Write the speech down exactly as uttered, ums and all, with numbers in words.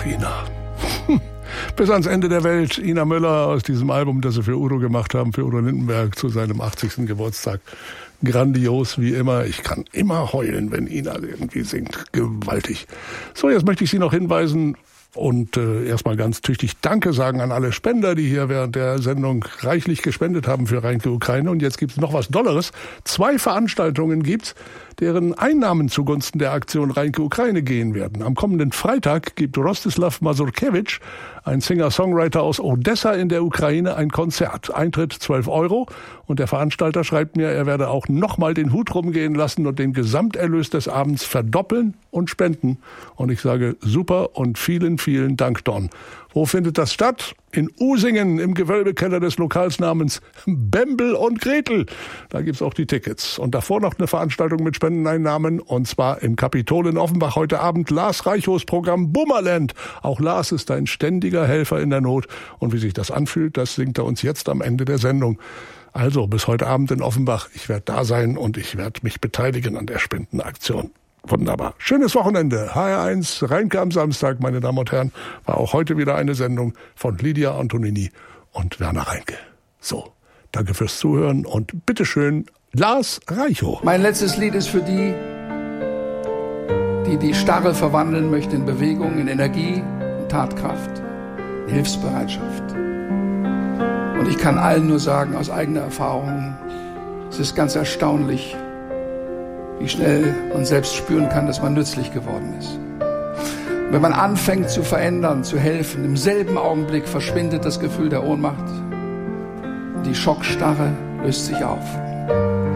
Ach, Ina. Bis ans Ende der Welt. Ina Müller aus diesem Album, das sie für Udo gemacht haben, für Udo Lindenberg zu seinem achtzigsten Geburtstag. Grandios wie immer. Ich kann immer heulen, wenn Ina irgendwie singt. Gewaltig. So, jetzt möchte ich Sie noch hinweisen und äh, erstmal ganz tüchtig Danke sagen an alle Spender, die hier während der Sendung reichlich gespendet haben für Rhein Ukraine. Und jetzt gibt's noch was Dolleres. Zwei Veranstaltungen gibt's, deren Einnahmen zugunsten der Aktion Rhein Ukraine gehen werden. Am kommenden Freitag gibt Rostislav Mazurkiewicz, ein Singer-Songwriter aus Odessa in der Ukraine, ein Konzert. Eintritt zwölf Euro. Und der Veranstalter schreibt mir, er werde auch nochmal den Hut rumgehen lassen und den Gesamterlös des Abends verdoppeln und spenden. Und ich sage super und vielen, vielen Dank, Don. Wo findet das statt? In Usingen im Gewölbekeller des Lokals namens Bembel und Gretel. Da gibt's auch die Tickets. Und davor noch eine Veranstaltung mit Spendeneinnahmen, und zwar im Kapitol in Offenbach heute Abend Lars Reichos Programm Bummerland. Auch Lars ist ein ständiger Helfer in der Not. Und wie sich das anfühlt, das singt er uns jetzt am Ende der Sendung. Also bis heute Abend in Offenbach. Ich werde da sein und ich werde mich beteiligen an der Spendenaktion. Wunderbar. Schönes Wochenende. H R eins, Rheinke am Samstag, meine Damen und Herren, war auch heute wieder eine Sendung von Lydia Antonini und Werner Rheinke. So, danke fürs Zuhören und bitteschön, Lars Reichow. Mein letztes Lied ist für die, die die Starre verwandeln möchten in Bewegung, in Energie, in Tatkraft, in Hilfsbereitschaft. Und ich kann allen nur sagen, aus eigener Erfahrung, es ist ganz erstaunlich, wie schnell man selbst spüren kann, dass man nützlich geworden ist. Wenn man anfängt zu verändern, zu helfen, im selben Augenblick verschwindet das Gefühl der Ohnmacht. Die Schockstarre löst sich auf.